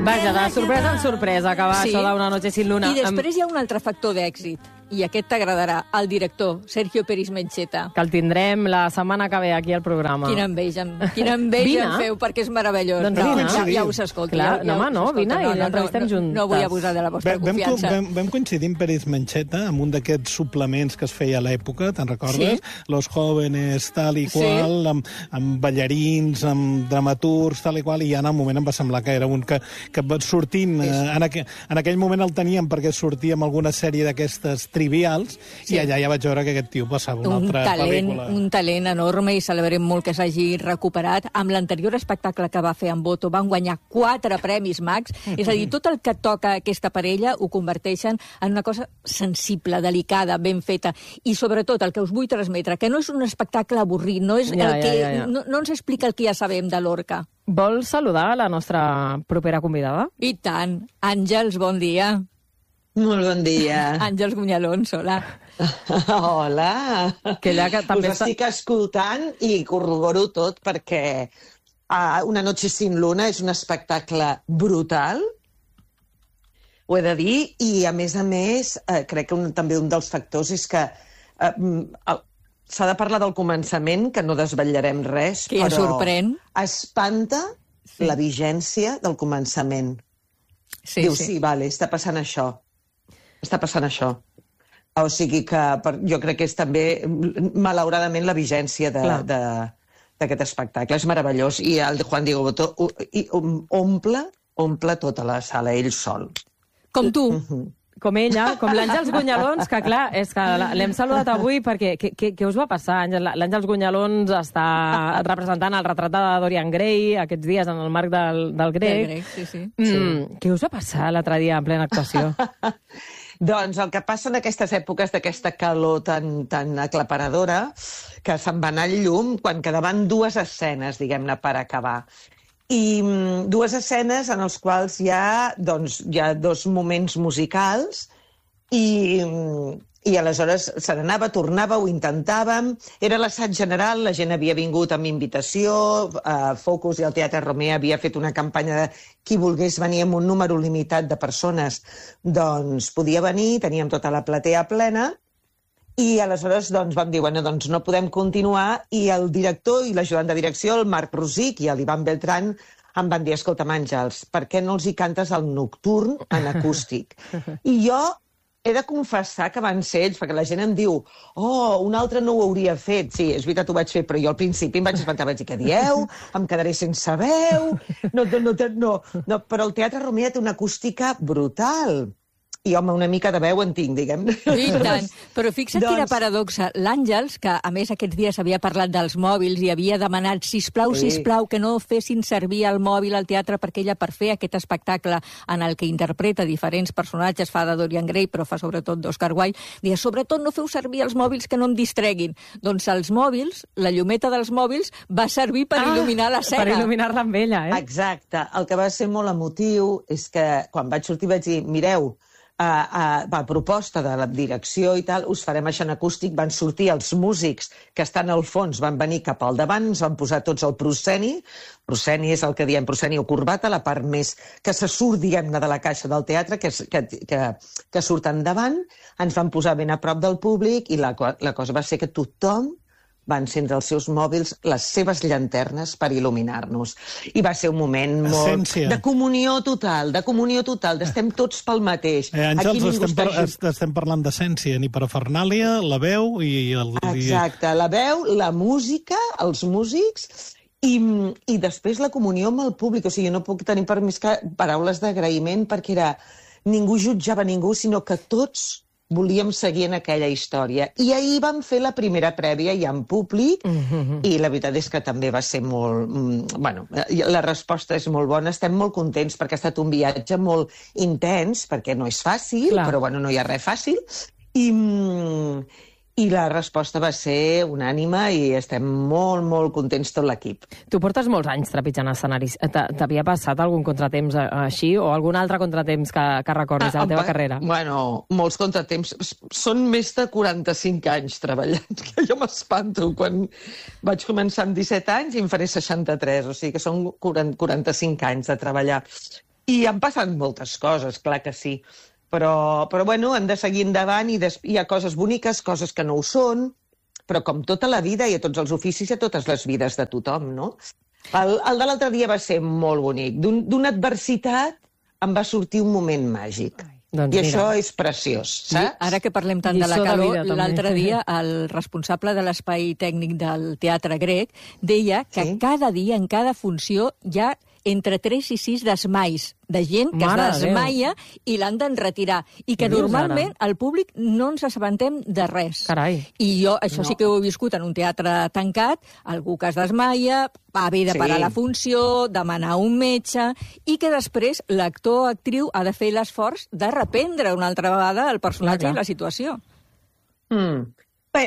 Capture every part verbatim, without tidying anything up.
Vaja, de sorpresa en sorpresa, que va Sí. això d'Una noche sin luna. I després hi ha un altre factor d'èxit, i aquest t'agradarà, el director, Sergio Peris Mencheta. Que el tindrem la setmana que ve aquí al programa. Quina enveja, quina enveja Vine. em feu, perquè és meravellós. Doncs no, vine. ja, ja us escolto. Clar, ja, no, ja home, no, us escolto. vine i l'entrevistem no, juntes. no vull abusar de la vostra Vam, vam, confiança. vam, vam coincidir amb Peris Mencheta amb un d'aquests suplements que es feia a l'època, te'n recordes? Sí. Los jóvenes, tal i Sí. qual, amb, amb ballarins, amb dramaturgs, tal i qual, i ja en el moment em va semblar que era un que, que va sortint, eh, en, aqu en aquell moment el teníem perquè sortia amb alguna sèrie d'aquestes trivials, Sí. i allà ja vaig veure que aquest tio passava una un altra talent, pel·lícula. un talent enorme i celebrem molt que s'hagi recuperat. Amb l'anterior espectacle que va fer amb Boto van guanyar quatre premis Max. És a dir, tot el que toca aquesta parella ho converteixen en una cosa sensible, delicada, ben feta. I sobretot el que us vull transmetre, que no és un espectacle avorrit, no, és Ja, el ja, que, ja, ja. No, no ens explica el que ja sabem de l'Orca. Vols saludar la nostra propera convidada? I tant. Àngels, bon dia. Molt bon dia. Àngels Gunyalons, hola. Hola. Que ella que també Us està- estic escoltant i corroboro tot perquè uh, Una noche sin luna és un espectacle brutal, ho he de dir, i a més a més uh, crec que un, també un dels factors és que uh, s'ha de parlar del començament, que no desvetllarem res, Que ja però sorprèn. espanta Sí. la vigència del començament. Sí, Diu, sí. sí, vale, està passant això. Està passant això. O sigui que per, jo crec que és també, malauradament, la vigència Clar. d'aquest espectacle. És meravellós. I el de Juan Diego Botó o- i om- omple, omple tota la sala, ell sol. Com tu. Com ella, com l'Àngels Gunyalons, que clar, és que la- l'hem saludat avui perquè què, què, què us va passar, Àngel? L'Àngels Gunyalons està representant el retrat de Dorian Gray aquests dies en el marc del, del grec. Del grec, sí, sí. Mm, què us va passar l'altre dia en plena actuació? Doncs el que passa en aquestes èpoques d'aquesta calor tan, tan aclaparadora, que se'n va anar el llum quan quedaven dues escenes, diguem-ne, per acabar. I mm, dues escenes en les quals hi ha, doncs, hi ha dos moments musicals i, mm, i aleshores se n'anava, tornava, ho intentàvem. Era l'assaig general, la gent havia vingut amb invitació, eh, Focus i el Teatre Romea havia fet una campanya de qui volgués venir amb un número limitat de persones, doncs podia venir, teníem tota la platea plena, i aleshores doncs, vam dir, bueno, doncs no podem continuar, i el director i l'ajudant de direcció, el Marc Rosic i l'Ivan Beltrán, em van dir, escolta, Àngels, per què no els hi cantes el nocturn en acústic? I jo he de confessar que van ser ells, perquè la gent em diu, oh, un altre no ho hauria fet. Sí, és veritat, ho vaig fer, però jo al principi em vaig espantar, vaig dir, què dieu? Em quedaré sense veu? No, no, no, no, no, però el Teatre Romea té una acústica brutal. I, home, una mica de veu en tinc, diguem. I tant. Però fixa't Doncs- quina paradoxa. L'Àngels, que a més aquests dies havia parlat dels mòbils i havia demanat, sisplau, Sí. sisplau, que no fessin servir el mòbil al teatre perquè ella, per fer aquest espectacle en el que interpreta diferents personatges, fa de Dorian Gray, però fa sobretot d'Oscar Wilde, deia, sobretot no feu servir els mòbils que no em distreguin. Doncs els mòbils, la llumeta dels mòbils, va servir per Ah, il·luminar l'escena. Per il·luminar-la amb ella, eh? Exacte. El que va ser molt emotiu és que quan vaig sortir vaig dir, mireu, a, a, a proposta de la direcció i tal, us farem això en acústic. Van sortir els músics que estan al fons, van venir cap al davant, ens van posar tots el prosceni. Prosceni és el que diem prosceni o corbata, la part més que se surt, diguem-ne, de la caixa del teatre, que, és- que, que, que surt endavant. Ens van posar ben a prop del públic i la, co- la cosa va ser que tothom va encendre els seus mòbils, les seves llanternes per il·luminar-nos. I va ser un moment molt... Essència. de comunió total, de comunió total, d'estem tots pel mateix. Eh, Aquí Àngels, ningú estem, par està est- estem parlant d'essència, ni parafernàlia, la veu i... El, Exacte, la veu, la música, els músics i, i després la comunió amb el públic. O sigui, no puc tenir per més que paraules d'agraïment perquè era... Ningú jutjava ningú, sinó que tots volíem seguir en aquella història. I ahir vam fer la primera prèvia ja en públic Mm-hmm. i la veritat és que també va ser molt... mm, Bueno, la resposta és molt bona. Estem molt contents perquè ha estat un viatge molt intens, perquè no és fàcil, Clar. però bueno, no hi ha res fàcil. I, mm, I la resposta va ser unànime i estem molt, molt contents tot l'equip. Tu portes molts anys trepitjant escenaris. T'a- T'havia passat algun contratemps eh, així o algun altre contratemps que, que recordis de la teva Ah, carrera? Bueno, molts contratemps. S- Són més de quaranta-cinc anys treballant, que jo m'espanto. Quan vaig començar amb disset anys i em faré seixanta-tres, o sigui que són quaranta, quaranta-cinc anys de treballar. I han passat moltes coses, clar que sí. Però, però bueno, hem de seguir endavant i des... hi ha coses boniques, coses que no ho són, però com tota la vida i a tots els oficis i a totes les vides de tothom, no? El, el de l'altre dia va ser molt bonic. D'una adversitat em va sortir un moment màgic. Doncs I mira. Això és preciós, saps? Ara que parlem tant de la calor, l'altre dia el responsable de l'espai tècnic del Teatre Grec deia que sí? cada dia, en cada funció, hi ha entre tres i sis desmais de gent que Mare es desmaia i l'han d'enretirar. I que normalment al públic no ens assabentem de res. Carai. I jo això no. sí que ho he viscut en un teatre tancat, algú que es desmaia, va haver de parar sí. la funció, demanar un metge, i que després l'actor o actriu ha de fer l'esforç de reprendre una altra vegada el personatge i la situació. Mm. Bé,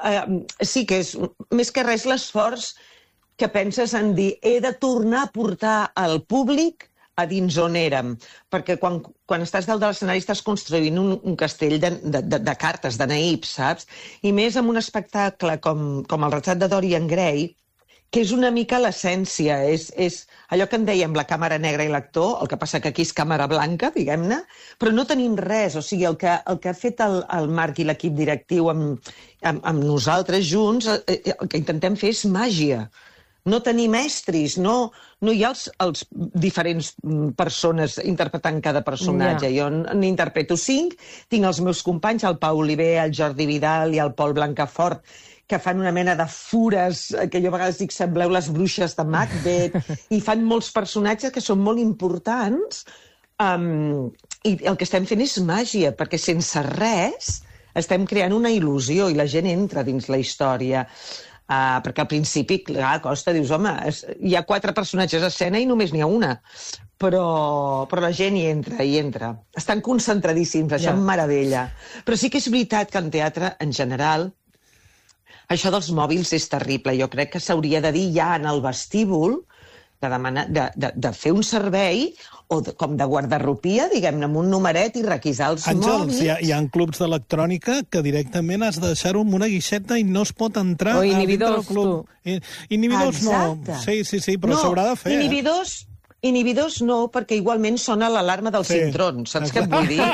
sí que és més que res l'esforç que penses en dir, he de tornar a portar al públic a dins on érem. Perquè quan, quan estàs dalt de l'escenari estàs construint un, un castell de, de, de, de cartes, de naïps, saps? I més amb un espectacle com, com el retrat de Dorian Gray, que és una mica l'essència, és, és allò que en dèiem la càmera negra i l'actor, el que passa que aquí és càmera blanca, diguem-ne, però no tenim res, o sigui, el que, el que ha fet el, el Marc i l'equip directiu amb, amb, amb nosaltres junts, el que intentem fer és màgia. No tenir mestres, no, no hi ha els, els diferents persones interpretant cada personatge. Yeah. Jo n'interpreto cinc, tinc els meus companys, el Pau Oliver, el Jordi Vidal i el Pol Blancafort, que fan una mena de fures, que jo a vegades dic, sembleu les bruixes de Macbeth, i fan molts personatges que són molt importants, um, i el que estem fent és màgia, perquè sense res estem creant una il·lusió i la gent entra dins la història. Uh, perquè al principi, clar, costa, dius, home, es, hi ha quatre personatges a escena i només n'hi ha una. Però, però la gent hi entra, hi entra. Estan concentradíssims, això em meravella. Però sí que és veritat que en teatre, en general, això dels mòbils és terrible. Jo crec que s'hauria de dir ja en el vestíbul de, demanar, de, de, de fer un servei o de, com de guardarropia, diguem-ne, amb un numeret i requisar els Àngels, mòbils. Hi ha, hi ha clubs d'electrònica que directament has de deixar-ho amb una guixeta i no es pot entrar o inhibidors, a dintre del club. I, inhibidors Exacte. no. Sí, sí, sí, però no, s'haurà de fer. Inhibidors... Eh? Inhibidors no, perquè igualment sona l'alarma del sí. cintrón, saps què et vull dir?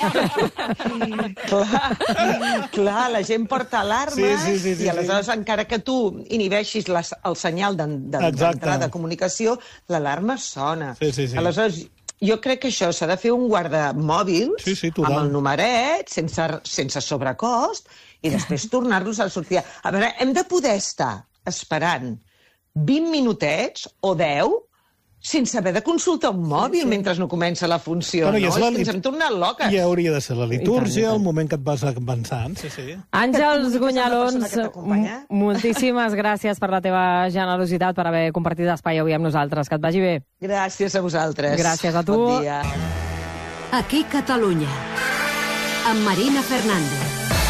clar, clar, la gent porta alarmes sí, sí, sí, sí, i aleshores sí. encara que tu inhibeixis les, el senyal d'entrada de comunicació, l'alarma sona. Sí, sí, sí. Aleshores, jo crec que això s'ha de fer un guardamòbils sí, sí, amb el numeret, sense, sense sobrecost, i després tornar-los a sortir. A veure, hem de poder estar esperant vint minutets o deu sense haver de consultar un mòbil sí, sí. mentre no comença la funció, bueno, no? És, és que ens hem tornat loques. I hauria de ser la litúrgia, el moment que et vas avançant, sí, sí. Àngels Gunyalons, moltíssimes gràcies per la teva generositat, per haver compartit espai avui amb nosaltres. Que et vagi bé. Gràcies a vosaltres. Gràcies a tu. Bon dia. Aquí Catalunya, amb Marina Fernández.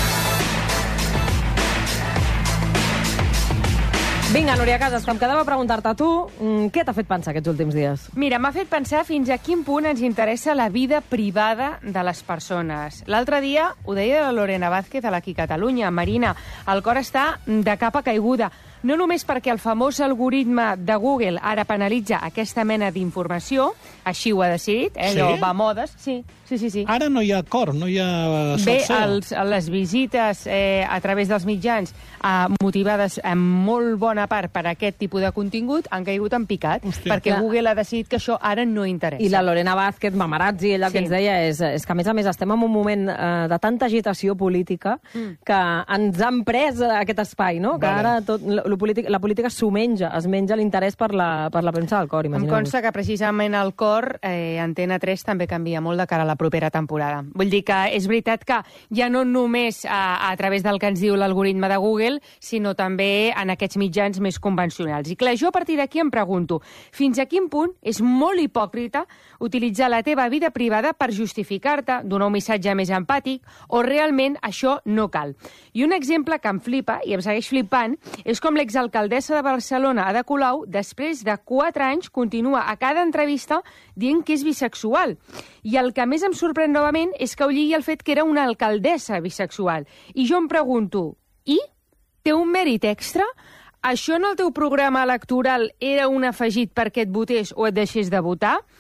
Vinga, Núria Casas, que em quedava a preguntar-te a tu, què t'ha fet pensar aquests últims dies? Mira, m'ha fet pensar fins a quin punt ens interessa la vida privada de les persones. L'altre dia ho deia la Lorena Vázquez a l'Aquí Catalunya. Marina, el cor està de capa caiguda. No només perquè el famós algoritme de Google ara penalitza aquesta mena d'informació, així ho ha decidit, eh, allò sí? va a modes, sí, sí, sí, sí. Ara no hi ha cor, no hi ha Bé, els, les visites eh, a través dels mitjans eh, motivades en molt bona part per aquest tipus de contingut han caigut en picat, Hòstia, perquè clar. Google ha decidit que això ara no interessa. I la Lorena Vázquez Mamarazzi, ella el sí. que ens deia és, és que, a més a més, estem en un moment eh, de tanta agitació política mm. que ens han pres aquest espai, no? Que vale. Ara tot, la, política, la política s'ho menja, es menja l'interès per la, per la premsa del cor, imagineu-vos. Em consta que precisament el cor, eh, Antena tres, també canvia molt de cara a la propera temporada. Vull dir que és veritat que ja no només a, a través del que ens diu l'algoritme de Google, sinó també en aquests mitjans més convencionals. I clar, jo a partir d'aquí em pregunto, fins a quin punt és molt hipòcrita utilitzar la teva vida privada per justificar-te, donar un missatge més empàtic, o realment això no cal. I un exemple que em flipa, i em segueix flipant, és com l'exalcaldessa de Barcelona, Ada Colau, després de quatre anys, continua a cada entrevista dient que és bisexual. I el que més em sorprèn novament és que ho lligui el fet que era una alcaldessa bisexual. I jo em pregunto, i? Té un mèrit extra? Això en el teu programa electoral era un afegit perquè et votés o et deixés de votar?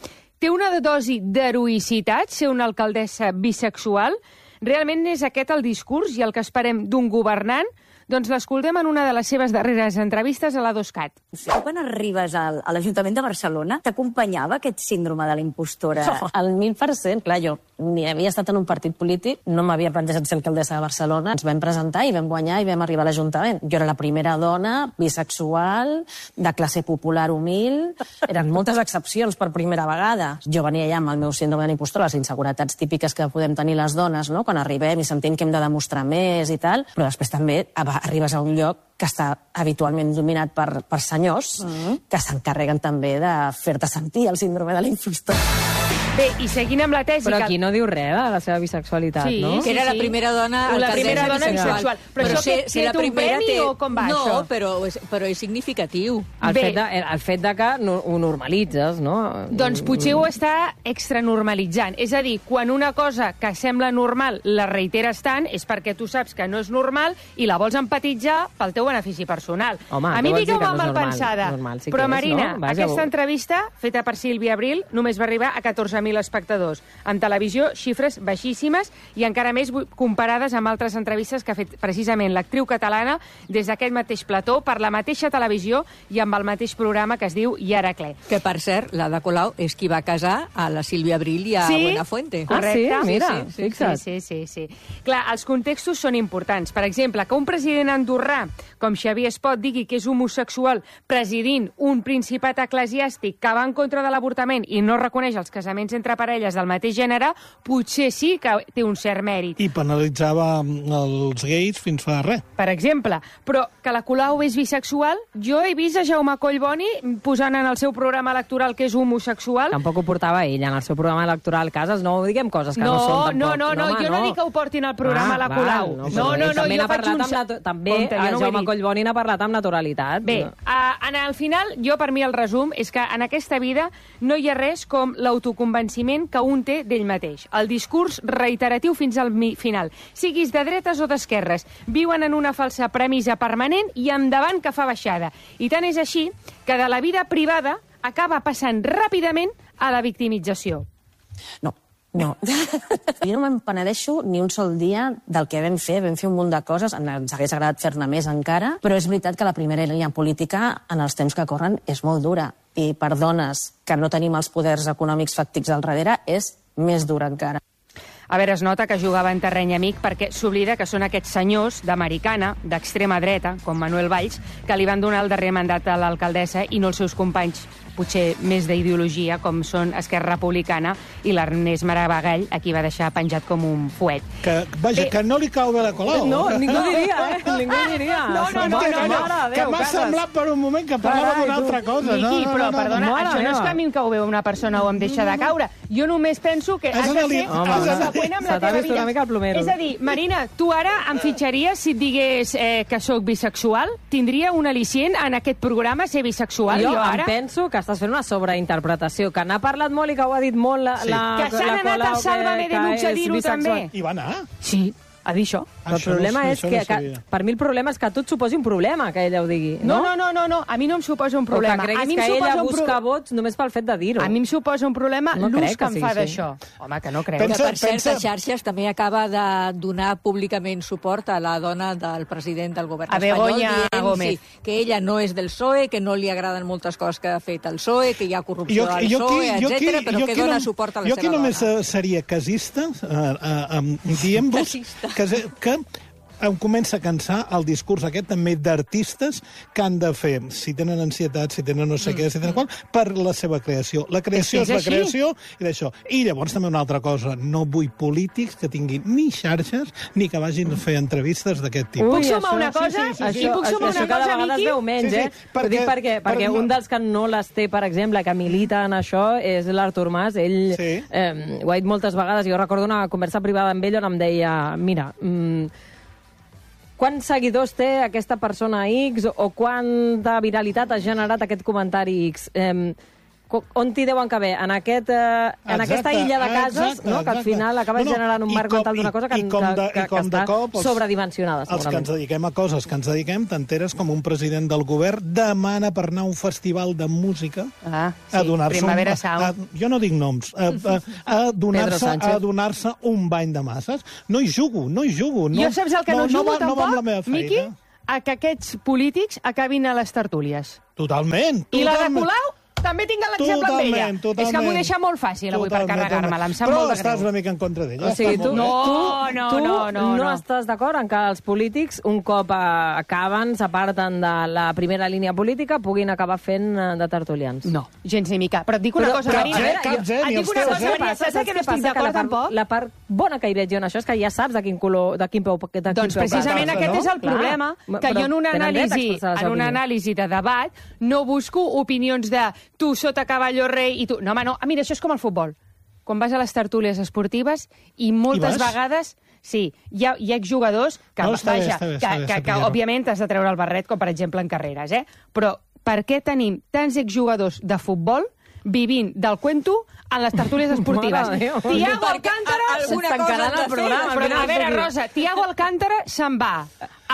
té una dosi d'heroïcitat ser una alcaldessa bisexual? Realment és aquest el discurs i el que esperem d'un governant? Doncs l'escoltem en una de les seves darreres entrevistes a la DosCat. Quan arribes al, a l'Ajuntament de Barcelona, t'acompanyava aquest síndrome de la impostora? Al mil per cent, clar, jo ni havia estat en un partit polític, no m'havia plantejat ser alcaldessa de Barcelona. Ens vam presentar i vam guanyar i vam arribar a l'Ajuntament. Jo era la primera dona bisexual, de classe popular humil. Eren moltes excepcions per primera vegada. Jo venia ja amb el meu síndrome de la impostora, les inseguretats típiques que podem tenir les dones, no?, quan arribem i sentim que hem de demostrar més i tal, però després també arribes a un lloc que està habitualment dominat per, per senyors mm. que s'encarreguen també de fer-te sentir el síndrome de la impostora. Bé, i seguint amb la tesi... Però aquí no diu res de la seva bisexualitat, sí, no? Que era la primera dona la alcaldessa primera dona bisexual. bisexual. Però, però això ser, té, ser té la un premi té... o com va, no, això? No, però, però és significatiu. El fet, de, el fet de que no, ho normalitzes, no? Doncs potser ho està extranormalitzant. És a dir, quan una cosa que sembla normal la reiteres tant, és perquè tu saps que no és normal i la vols empatitzar pel teu benefici personal. Home, a mi digueu-me no mal pensada. Normal, sí però, és, Marina, no? Vaja, aquesta ho... entrevista, feta per Sílvia Abril, només va arribar a catorze mil espectadors. En televisió, xifres baixíssimes i encara més comparades amb altres entrevistes que ha fet precisament l'actriu catalana des d'aquest mateix plató per la mateixa televisió i amb el mateix programa que es diu I ara Cle. Que, per cert, l'Ada Colau és qui va casar a la Sílvia Abril i a sí? Buenafuente. Correcte. Ah, sí? Mira, sí, sí, fixa't. Sí, sí, sí, sí. Clar, els contextos són importants. Per exemple, que un president andorrà, com Xavier Espot, digui que és homosexual presidint un principat eclesiàstic que va en contra de l'avortament i no reconeix els casaments entre parelles del mateix gènere, potser sí que té un cert mèrit. I penalitzava els gais fins fa res. Per exemple, però que la Colau és bisexual, jo he vist a Jaume Collboni posant en el seu programa electoral que és homosexual. Tampoc ho portava ell en el seu programa electoral. Cases, no diguem coses que no, no són tampoc. No, no, no, home, jo no, no dic que ho portin al programa ah, la Colau. Val, no, no, no, també jo faig un... Natu... També Compte, el no Jaume Collboni n'ha parlat amb naturalitat. Bé, a, en el final, jo per mi el resum és que en aquesta vida no hi ha res com l'autoconvenciment que un té d'ell mateix. El discurs reiteratiu fins al final. Siguis de dretes o d'esquerres, viuen en una falsa premissa permanent i endavant que fa baixada. I tant és així que de la vida privada acaba passant ràpidament a la victimització. No, no. Jo no me'n penedeixo ni un sol dia del que vam fer. Vam fer un munt de coses, ens hagués agradat fer-ne més encara, però és veritat que la primera línia política en els temps que corren és molt dura. I per dones que no tenim els poders econòmics fàctics al darrere és més dura encara. A veure, es nota que jugava en terreny amic perquè s'oblida que són aquests senyors d'americana, d'extrema dreta, com Manuel Valls, que li van donar el darrer mandat a l'alcaldessa i no els seus companys, potser més d'ideologia, com són Esquerra Republicana i l'Ernest Maragall, a qui va deixar penjat com un fuet. Que, vaja, Bé, que no li cau bé la Colau. No, ningú diria, eh? Ningú diria. No, no, no, que, no, no, que, que m'ha semblat per un moment que parlava d'una altra cosa. Miqui, no, no, però, no, perdona, no, això no és que a mi em cau bé una persona o em deixa de caure. Jo només penso que has de ser conseqüent amb la teva vida. Una mica el plomero. És a dir, Marina, tu ara em fitxaries si et digués eh, que sóc bisexual? Tindria un al·licient en aquest programa ser bisexual? Jo, jo em ara? penso que estàs fent una sobreinterpretació, que n'ha parlat molt i que ho ha dit molt la, Sí. la, Que s'han la anat Colau, al Sálvame que- Deluxe que a és dir-ho bisexual. també. I va anar. Sí, a dir això. El Això problema no- és això que, no que, sabia. per mi el problema és que a tu et suposi un problema que ella ho digui, No, no? no, no, no, no. A mi no em suposa un O problema. que a creguis mi em que suposa ella un busca pro- vots només pel fet de dir-ho. A mi em suposa un problema No l'ús crec que, que em sigui fa així. d'això. Home, que no creu. Que, Pensa- per cert, pensa- a xarxes també acaba de donar públicament suport a la dona del president del govern A espanyol, Begoña dient Gómez. sí, que ella no és del P S O E, que no li agraden moltes coses que ha fet el P S O E, que hi ha corrupció al P S O E, etcètera, però que dona suport a la jo seva aquí només dona. eh, seria casista, eh, eh, um, dient-vos Casista. que, que em comença a cansar el discurs aquest també d'artistes que han de fer, si tenen ansietat, si tenen no sé què, si tenen qual, per la seva creació. La creació És és, que la és així. creació i d'això. I llavors també una altra cosa, no vull polítics que tinguin ni xarxes ni que vagin a fer entrevistes d'aquest tipus. Puc Ui, sumar això- una cosa? sí, sí, sí, I puc sumar això una cada cosa, vegada Miqui? es veu menys, Sí, sí, eh? perquè- Ho dic perquè, perquè per- un dels que no les té, per exemple, que milita en això, és l'Artur Mas. Ell Sí. eh, ho ha dit moltes vegades. Jo recordo una conversa privada amb ell on em deia, mira, mm, quants seguidors té aquesta persona X o quanta viralitat ha generat aquest comentari X? Eh, on t'hi deuen caber? En, aquest, eh, en Exacte, aquesta illa de cases, exacte, no? que al exacte. final acabes No, no, generant un i marc com- mental d'una cosa que, i- i com de- que, i que, com que de està cop els- sobredimensionada, Els que ens segurament. dediquem a coses que ens dediquem, t'enteres com un president del govern demana per anar a un festival de música Ah, sí, a donar-se Primavera un, Sound. a, jo no dic noms, a, a, a Pedro donar-se Sánchez. a donar-se un bany de masses. No hi jugo, no hi jugo. No, Jo saps el que no, jugo, va, tampoc, no va amb la meva feina. Miqui? A que aquests polítics acabin a les tertúlies. Totalment, I la de totalment. Colau també tinc l'exemple amb ella. Totalment, totalment. És que m'ho deixa molt fàcil avui per Totalment, carregar-me-la. Em sap Però molt de estàs greu. una mica en contra d'ella. O sigui, tu, No, tu, no, tu no, no, no. estàs d'acord en que els polítics, un cop eh, acaben, s'aparten de la primera línia política, puguin acabar fent eh, de tertulians? No, gens ni mica. Però et dic una Però- cosa, però, Marina. a veure, eh? caps, eh, Et ni dic els una teus, cosa, eh? Marina, saps que no estic passa? Que d'acord la part, tampoc? la part bona que hi veig jo en això és que ja saps de quin color, de quin peu, de quin Doncs peu precisament plata, aquest no? és el Clar. problema, que Però jo en una tenen dret a anàlisi, expressar la en seva una opinió. anàlisi de debat no busco opinions de tu sota cavalló rei i tu... No, home, no. Ah, mira, això és com el futbol. Quan vas a les tertúlies esportives i moltes I vas? vegades... Sí, hi ha, hi ha exjugadors que, No, està bé, vaja, està bé, que, està bé que, que, saber-ho. òbviament has de treure el barret, com per exemple en carreres, eh? Però per què tenim tants exjugadors de futbol vivint del cuento en les tertúlies esportives? Mare de Déu. Tiago Perquè Alcántara... a- alguna Se'ns cosa tancaran han de el programa, fer. al Però, final a veure, és que- Rosa, Tiago Alcántara se'n va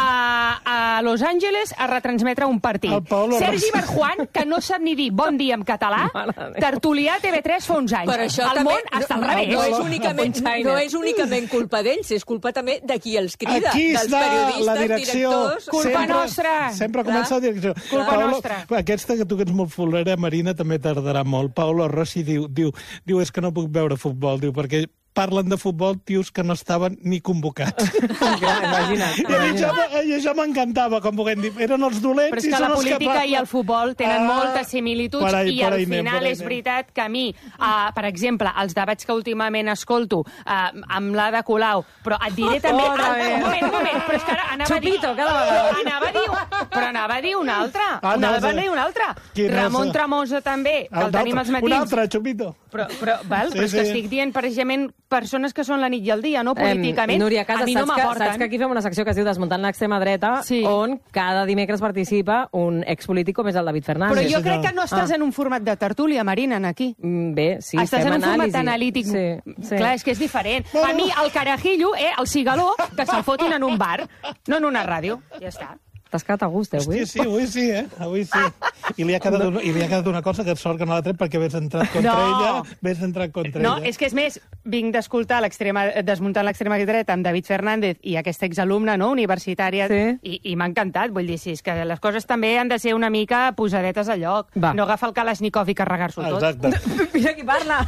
a, a Los Angeles a retransmetre un partit. El Paolo Sergi Rosa. Barjuan, que no sap ni dir bon dia en català, Mare de Déu. tertulià a T V tres fa uns anys. Però això el també món està al no, revés. no, és únicament, Punxaines. no és únicament culpa d'ells, és culpa també de qui els crida, Aquí dels està periodistes, la direcció. directors... Culpa sempre, nostra. Sempre Clar. comença la direcció. Culpa nostra. Aquesta que tu que ets molt fulera, Marina, també tardarà molt. Paolo Rossi diu, diu, diu és que no puc veure futbol, diu, perquè parlen de futbol tios que no estaven ni convocats. Imagina't, I a mi això, imagina't. i això m'encantava, com puguem dir. Eren els dolents Però és i que són la els que política parlen. i el futbol tenen Ah, moltes similituds per ahí, i per al ahí anem, final per ahí és anem. veritat que a mi, uh, per exemple, els debats que últimament escolto uh, amb l'Ada Colau, però et diré també... Otra Ah, vez. un moment, un moment, però és que ara anava a dir... Chupito, cada vegada. Anava a dir, però anava a dir un altre. Ah, anava anaves a- a dir un altre. Quin Ramon és? Tremosa també, que el tenim als Un matins. altre, Chupito. Però, però, val, Sí, però és que sí. estic dient precisament persones que són la nit i el dia, no Em, políticament. Núria Casas, a mi no saps, que, m'aporten. saps que aquí fem una secció que es diu Desmuntant l'extrema dreta, Sí. on cada dimecres participa un expolític com és el David Però Fernández. jo sí, crec no. que no estàs Ah. en un format de tertúlia, Marina, en aquí. Mm, Bé, sí, Estàs fem en un format anàlisi. analític. Sí, sí. Clar, és que és diferent. Bueno. A mi, el carajillo, eh, el cigaló, que se'l fotin en un bar, no en una ràdio. Ja està. T'has quedat a gust, eh, avui? Sí, sí, avui sí, eh? Avui sí. I li ha quedat, una, i li ha quedat una cosa que sort que no l'ha tret perquè vés entrat contra No. ella. Vés entrat contra No, ella. és que és més, vinc d'escoltar l'extrema, desmuntant l'extrema dreta amb David Fernández i aquesta exalumna, no?, universitària, Sí. i, i m'ha encantat. Vull dir, sí, és que les coses també han de ser una mica posadetes al lloc. Va. No agafar el Kalashnikov i carregar-s'ho tot. Exacte. Mira qui parla.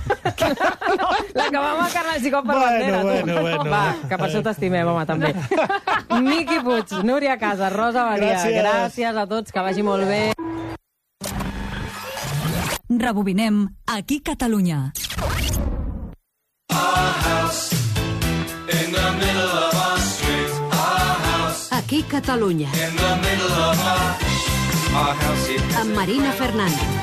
La que vam a Carles Xicot per Bueno, bandera, tu. bueno, bueno. Va, que per això t'estimem, home, també. Miqui Puig, Núria Casas, Rosa Maria, Gràcies. gràcies a tots, que vagi molt bé. Rebobinem Aquí Catalunya. Aquí Catalunya. Amb Marina Fernández.